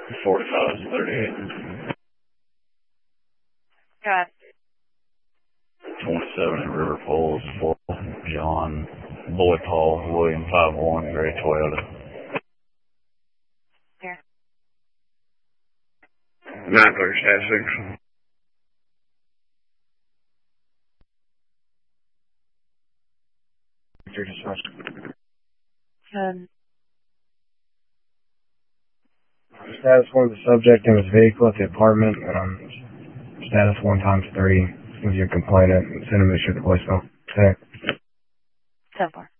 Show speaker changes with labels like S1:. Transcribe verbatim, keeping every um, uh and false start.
S1: forty-five thirty-eight.
S2: Go ahead.
S1: twenty-seven at River Falls, Fort John, Boyd Paul, William five one, Gray Toyota.
S2: Here.
S1: nine thirty status.
S2: Um,
S3: Status one of the subject in his vehicle at the apartment. Um, status one times three was your complainant. Send him a shit voicemail. Okay.
S2: ten four.